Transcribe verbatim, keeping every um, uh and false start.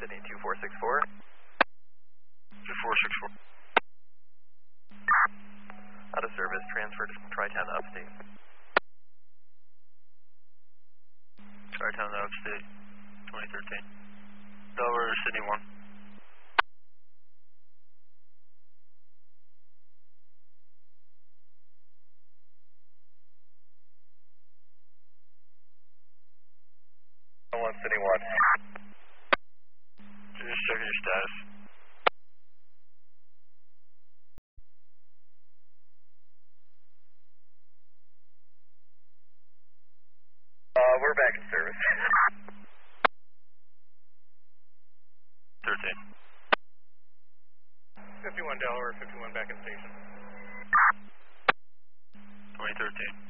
Sydney two four six four. two four six four. Out of service, transfer to Tri-Town Upstate. Tri-Town Upstate, twenty thirteen. Delaware, Sydney one. one Sydney one. Just checking your status. Uh, we're back in service. thirteen. fifty-one Delaware, fifty-one back in station. twenty thirteen.